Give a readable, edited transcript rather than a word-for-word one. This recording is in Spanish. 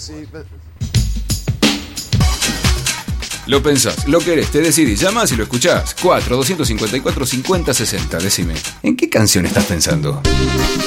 Lo pensás, lo querés, te decidís, llamás y lo escuchás. 4-254-5060. Decime, ¿en qué canción estás pensando?